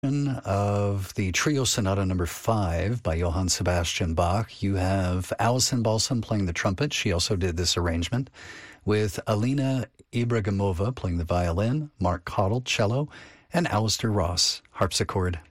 Of the Trio Sonata number 5 by Johann Sebastian Bach. You have Alison Balsam playing the trumpet. She also did this arrangement with Alina Ibragimova playing the violin, Mark Cottle, cello, and Alistair Ross, harpsichord.